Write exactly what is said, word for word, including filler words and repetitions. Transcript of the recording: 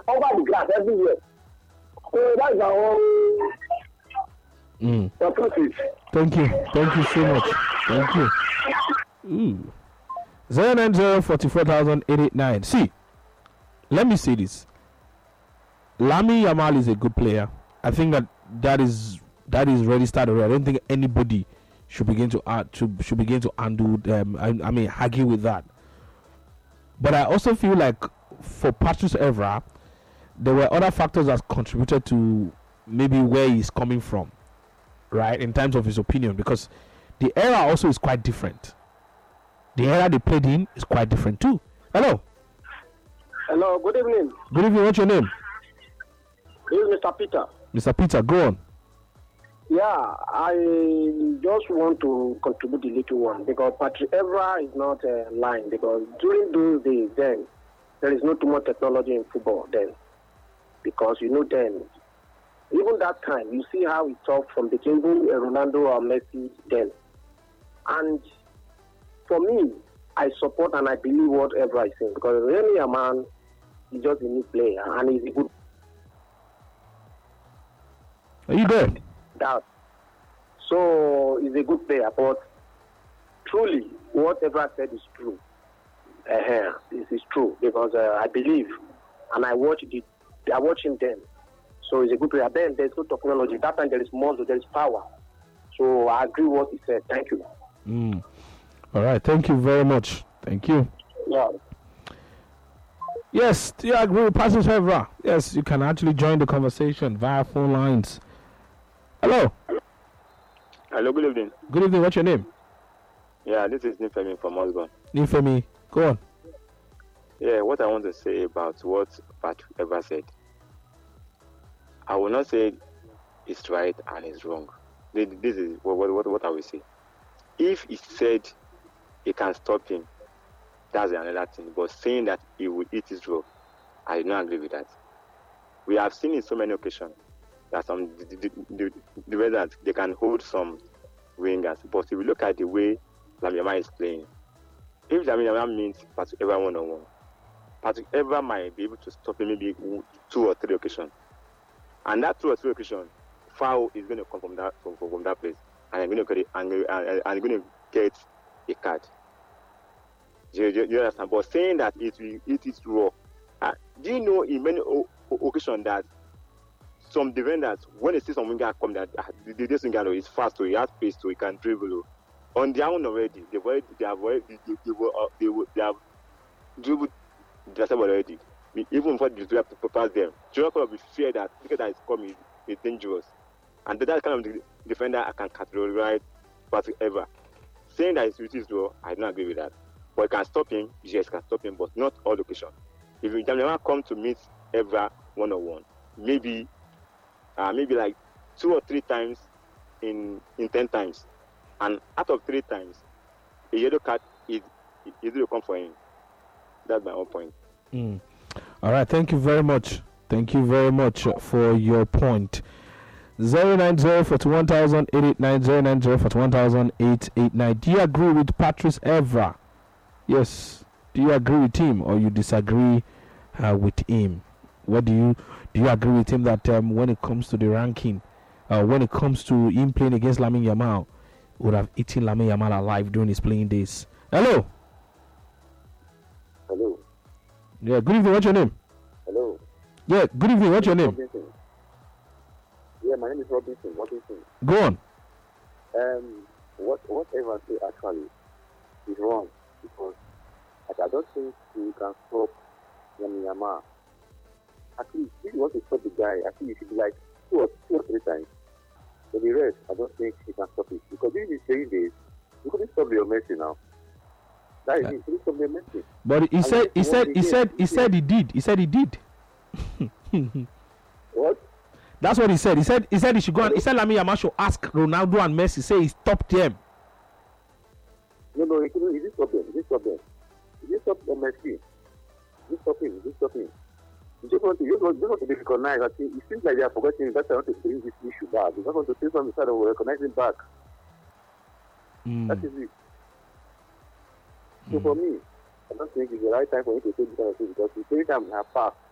over the grass everywhere. So that's our own. Mm. Purpose. Thank you. Thank you so much. Thank you. Ooh. zero nine zero forty-four thousand eight eight nine. See, let me say this. Lamine Yamal is a good player. I think that that is that is already started. I don't think anybody should begin to add to should begin to undo them. I, I mean, argue with that. But I also feel like for Patrice Evra, there were other factors that contributed to maybe where he's coming from, right? In terms of his opinion, because the era also is quite different. The era they played in is quite different too. Hello. Hello. Good evening. Good evening. What's your name? This is Mister Peter. Mister Peter, go on. Yeah, I just want to contribute a little one because Patrick Evra is not uh, lying because during those days then there is no too much technology in football then because you know then even that time you see how we talked from between Ronaldo or Messi then, and for me I support and I believe what Evra is saying because really a man is just a new player and he's a good. Are you there? That. So he's a good player, but truly, whatever I said is true. Uh-huh. This is true because uh, I believe, and I watched it. I watched him then. So he's a good player. Then there's no technology. That time there is muscle, there is power. So I agree with what he said. Thank you. Mm. All right. Thank you very much. Thank you. Yeah. Yes, do you agree with Patrice Evra? Yes, you can actually join the conversation via phone lines. Hello. Hello, good evening. Good evening. What's your name? Yeah, this is Nifemi from Osborne. Nifemi, go on. Yeah, what I want to say about what Patrick Evra said. I will not say it's right and it's wrong. This is what, what, what I will say. If he said he can stop him, that's another thing. But saying that he will eat his draw, I do not agree with that. We have seen in so many occasions that some the, the, the, the way that they can hold some wingers. But if you look at the way Lamine Yamal is playing, if Lamine Yamal means Patrick Evra one on one, Patrick Evra might be able to stop him maybe two or three occasions. And that two or three occasions, foul is going to come from that from, from that place, and I'm going to get and, and, and going to get a card. Do you, you understand? But saying that it will it is raw. Uh, do you know in many o- o- occasions that some defenders, when they see some winger come, that uh, this winger is fast, so he has pace, so he can dribble. On their own already, they've already, they have already, they, they, they, were, uh, they, were, they have dribbled themselves already. Even before the player pass them, Jordan will be fear that because that is coming is dangerous, and that kind of defender I can categorize Patrick Evra. Saying that it's is raw, I don't agree with that. But you can stop him, yes, can stop him, but not all occasions. If you never come to meet Evra one on one, maybe, uh, maybe like two or three times in in ten times, and out of three times, a yellow card is is will come for him. That's my own point. Mm. All right, thank you very much. Thank you very much for your point. Zero nine zero forty one thousand eight eight nine zero nine zero forty one thousand eight eight nine. Do you agree with Patrice Evra? Yes. Do you agree with him or you disagree uh, with him? What do you do? You agree with him that um, when it comes to the ranking, uh, when it comes to him playing against Lamine Yamal, would have eaten Lamine Yamal alive during his playing days? Hello. Hello. Yeah. Good evening. What's your name? Hello. Yeah. Good evening. What's your name? Robinson. Yeah, my name is Robinson. Robinson. Go on. Um, what whatever say actually is wrong because I don't think you can stop Lamine Yamal. At least if you want to stop the guy, I think you should be like two or two or three times. For the rest, I don't think he can stop it because if he's saying this, you couldn't stop your Messi now. That is, yeah. You couldn't stop your Messi. But he and said, he said, he said, he he said he did. He said he did. What? That's what he said. He said he said he should go and he said Lamine Yamal should ask Ronaldo and Messi, say he stopped them. No, no, he couldn't. He didn't stop them. He didn't stop them. He didn't stop them, Messi. He didn't stop him. He didn't stop him. You just want to, you just want, just want to be recognized. I think it seems like they are forgetting. That's why I want to bring this issue back. They just want to say something so that we recognize him back. Mm. That is it. So Mm. for me, I don't think it's the right time for him to take this kind of thing because the same time we have passed.